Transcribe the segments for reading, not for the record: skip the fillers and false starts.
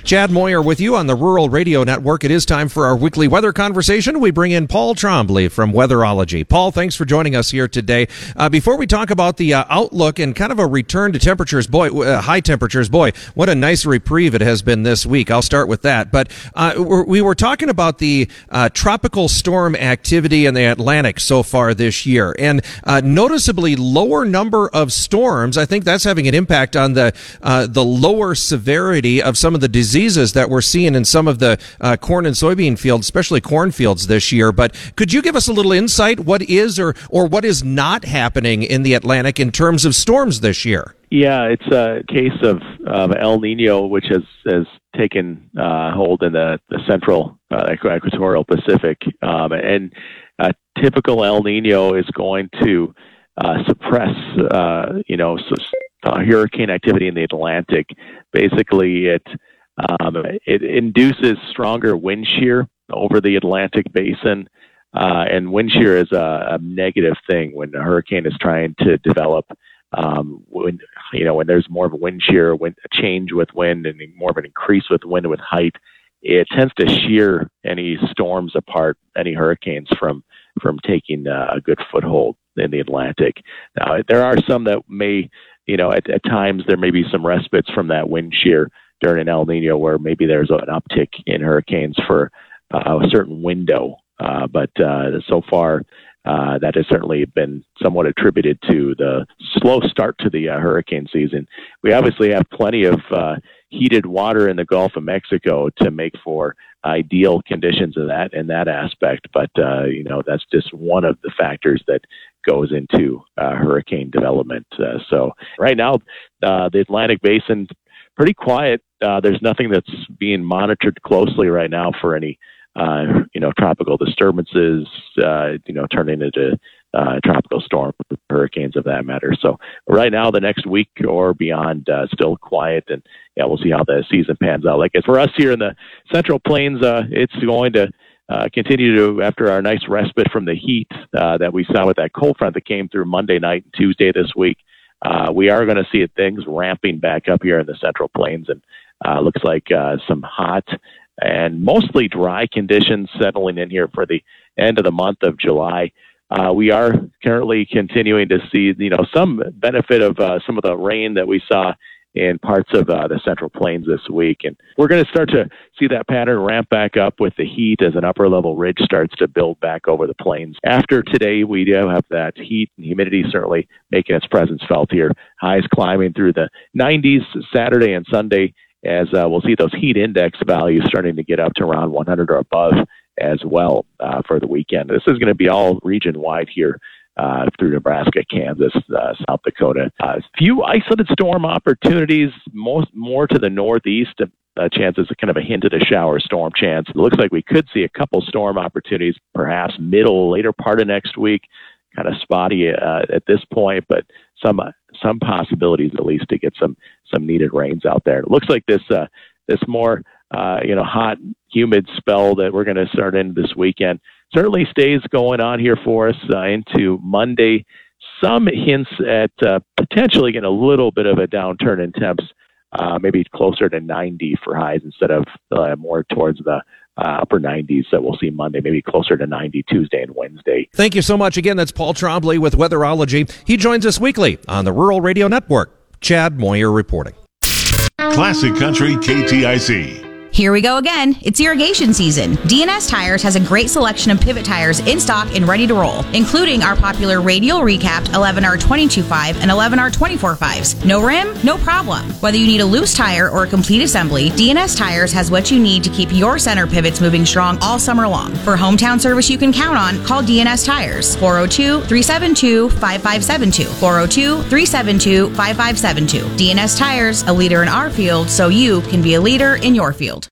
Chad Moyer with you on the Rural Radio Network. It is time for our weekly weather conversation. We bring in Paul Trombley from Weatherology. Paul, thanks for joining us here today. Before we talk about the outlook and kind of a return to temperatures, high temperatures, what a nice reprieve it has been this week. I'll start with that. But we were talking about the tropical storm activity in the Atlantic so far this year, and noticeably lower number of storms. I think that's having an impact on the lower severity of some of the diseases that we're seeing in some of the corn and soybean fields, especially cornfields this year. But could you give us a little insight what is or what is not happening in the Atlantic in terms of storms this year? Yeah, it's a case of El Nino, which has taken hold in the central equatorial Pacific. And a typical El Nino is going to suppress, hurricane activity in the Atlantic. Basically, it induces stronger wind shear over the Atlantic basin, and wind shear is a negative thing when a hurricane is trying to develop. When there's more of a wind shear, a change with wind, and more of an increase with wind with height, it tends to shear any storms apart, any hurricanes from taking a good foothold in the Atlantic. Now, there are some that may, at times there may be some respites from that wind shear during an El Nino where maybe there's an uptick in hurricanes for a certain window. But so far, that has certainly been somewhat attributed to the slow start to the hurricane season. We obviously have plenty of heated water in the Gulf of Mexico to make for ideal conditions in that aspect. But, that's just one of the factors that goes into hurricane development. So right now, the Atlantic Basin, pretty quiet. There's nothing that's being monitored closely right now for any tropical disturbances, turning into tropical storm hurricanes of that matter. So right now, the next week or beyond, still quiet, and we'll see how the season pans out. Like for us here in the Central Plains, it's going to continue to, after our nice respite from the heat that we saw with that cold front that came through Monday night and Tuesday this week. We are going to see things ramping back up here in the Central Plains, and looks like some hot and mostly dry conditions settling in here for the end of the month of July. We are currently continuing to see, some benefit of some of the rain that we saw in parts of the Central Plains this week. And we're going to start to see that pattern ramp back up with the heat as an upper level ridge starts to build back over the plains. After today, we do have that heat and humidity certainly making its presence felt here. Highs climbing through the 90s Saturday and Sunday, as we'll see those heat index values starting to get up to around 100 or above as well for the weekend. This is going to be all region-wide here through Nebraska, Kansas, South Dakota. Few isolated storm opportunities, more to the northeast. Chances of kind of a hint at a shower storm chance. It looks like we could see a couple storm opportunities, perhaps later part of next week. Kind of spotty at this point, but some possibilities at least to get some needed rains out there. It looks like this more hot, humid spell that we're going to start in this weekend certainly stays going on here for us into Monday. Some hints at potentially getting a little bit of a downturn in temps, maybe closer to 90 for highs instead of more towards the upper 90s that we'll see Monday, maybe closer to 90 Tuesday and Wednesday. Thank you so much. Again, that's Paul Trombley with Weatherology. He joins us weekly on the Rural Radio Network. Chad Moyer reporting. Classic Country KTIC. Here we go again. It's irrigation season. DNS Tires has a great selection of pivot tires in stock and ready to roll, including our popular radial recapped 11R 22.5 and 11R 24.5s. No rim? No problem. Whether you need a loose tire or a complete assembly, DNS Tires has what you need to keep your center pivots moving strong all summer long. For hometown service you can count on, call DNS Tires. 402-372-5572. 402-372-5572. DNS Tires, a leader in our field, so you can be a leader in your field.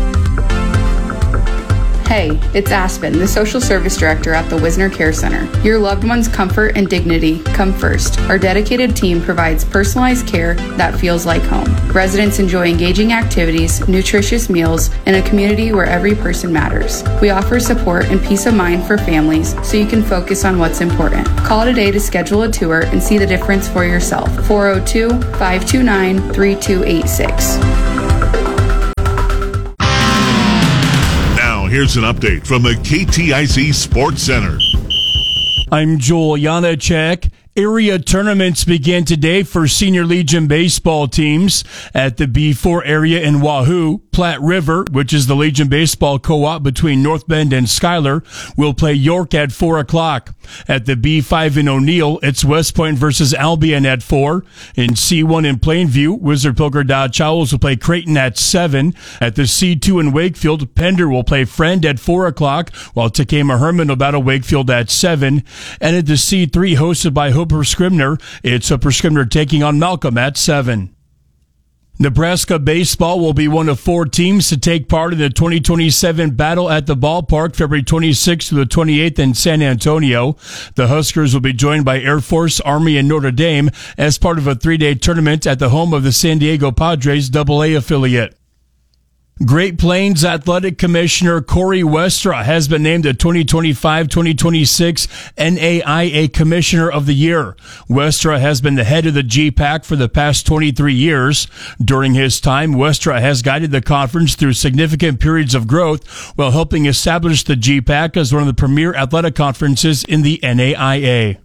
Hey, it's Aspen, the Social Service Director at the Wisner Care Center. Your loved one's comfort and dignity come first. Our dedicated team provides personalized care that feels like home. Residents enjoy engaging activities, nutritious meals, and a community where every person matters. We offer support and peace of mind for families so you can focus on what's important. Call today to schedule a tour and see the difference for yourself. 402-529-3286. here's an update from the KTIC Sports Center. I'm Joel Janacek. Area tournaments begin today for Senior Legion baseball teams at the B4 area in Wahoo. Platte River, which is the Legion baseball co-op between North Bend and Schuyler, will play York at 4 o'clock. At the B5 in O'Neill, it's West Point versus Albion at 4. In C1 in Plainview, Wizard Pilger Dodge Owls will play Creighton at 7. At the C2 in Wakefield, Pender will play Friend at 4 o'clock, while Takema Herman will battle Wakefield at 7. And at the C3, hosted by Hooper Scribner, it's Hooper Scribner taking on Malcolm at 7. Nebraska baseball will be one of 4 teams to take part in the 2027 Battle at the Ballpark, February 26th to the 28th in San Antonio. The Huskers will be joined by Air Force, Army, and Notre Dame as part of a 3-day tournament at the home of the San Diego Padres AA affiliate. Great Plains Athletic Commissioner Corey Westra has been named the 2025-2026 NAIA Commissioner of the Year. Westra has been the head of the GPAC for the past 23 years. During his time, Westra has guided the conference through significant periods of growth while helping establish the GPAC as one of the premier athletic conferences in the NAIA.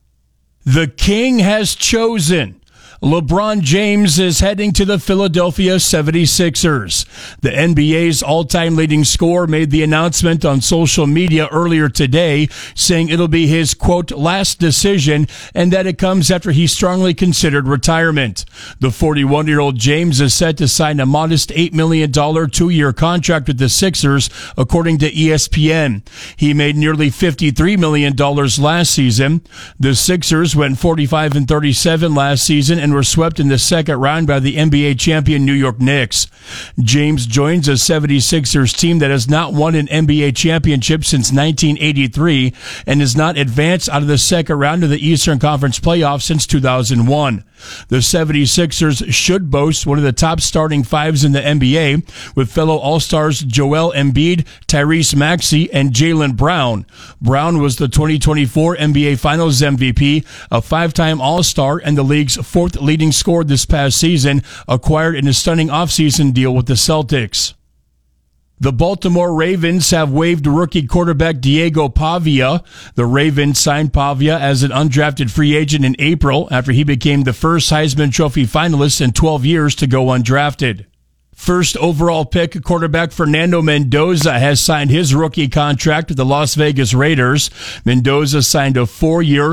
The King has chosen. LeBron James is heading to the Philadelphia 76ers. The NBA's all-time leading scorer made the announcement on social media earlier today, saying it'll be his, quote, last decision, and that it comes after he strongly considered retirement. The 41-year-old James is set to sign a modest $8 million 2-year contract with the Sixers, according to ESPN. He made nearly $53 million last season. The Sixers went 45-37 last season and were swept in the second round by the NBA champion New York Knicks. James joins a 76ers team that has not won an NBA championship since 1983 and has not advanced out of the second round of the Eastern Conference playoffs since 2001. The 76ers should boast one of the top starting fives in the NBA, with fellow All-Stars Joel Embiid, Tyrese Maxey, and Jaylen Brown. Brown was the 2024 NBA Finals MVP, a 5-time All-Star, and the league's 4th leading scorer this past season, acquired in a stunning offseason deal with the Celtics. The Baltimore Ravens have waived rookie quarterback Diego Pavia. The Ravens signed Pavia as an undrafted free agent in April after he became the first Heisman Trophy finalist in 12 years to go undrafted. First overall pick quarterback Fernando Mendoza has signed his rookie contract with the Las Vegas Raiders. Mendoza signed a 4-year,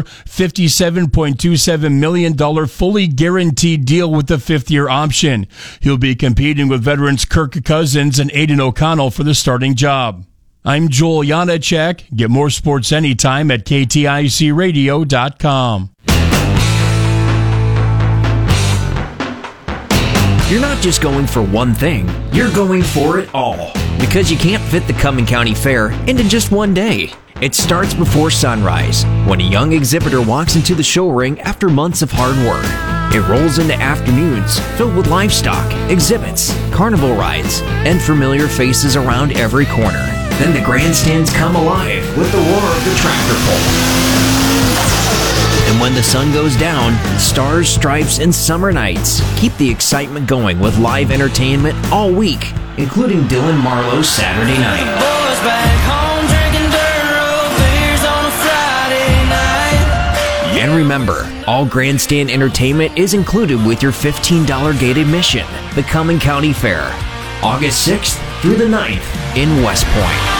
$57.27 million fully guaranteed deal with the 5th-year option. He'll be competing with veterans Kirk Cousins and Aiden O'Connell for the starting job. I'm Joel Janacek. Get more sports anytime at KTICradio.com. You're not just going for one thing, you're going for it all. Because you can't fit the Cumming County Fair into just one day. It starts before sunrise, when a young exhibitor walks into the show ring after months of hard work. It rolls into afternoons filled with livestock, exhibits, carnival rides, and familiar faces around every corner. Then the grandstands come alive with the roar of the tractor pull. And when the sun goes down, stars, stripes, and summer nights keep the excitement going with live entertainment all week, including Dylan Marlowe's Saturday night. Boys back home drinking dirt road beers on a Friday night. And remember, all grandstand entertainment is included with your $15 gate admission. The Cumming County Fair, August 6th through the 9th in West Point.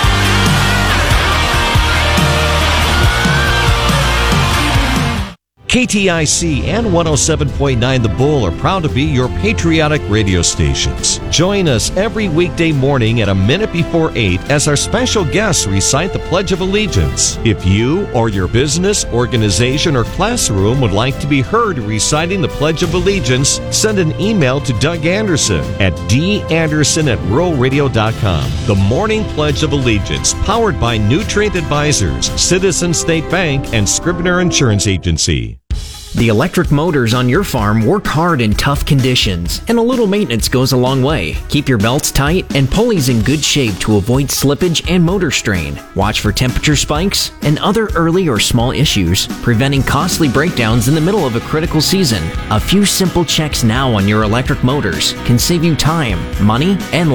KTIC and 107.9 The Bull are proud to be your patriotic radio stations. Join us every weekday morning at a minute before 8 as our special guests recite the Pledge of Allegiance. If you or your business, organization, or classroom would like to be heard reciting the Pledge of Allegiance, send an email to Doug Anderson at danderson@ruralradio.com. The Morning Pledge of Allegiance, powered by Nutrient Advisors, Citizen State Bank, and Scribner Insurance Agency. The electric motors on your farm work hard in tough conditions, and a little maintenance goes a long way. Keep your belts tight and pulleys in good shape to avoid slippage and motor strain. Watch for temperature spikes and other early or small issues, preventing costly breakdowns in the middle of a critical season. A few simple checks now on your electric motors can save you time, money, and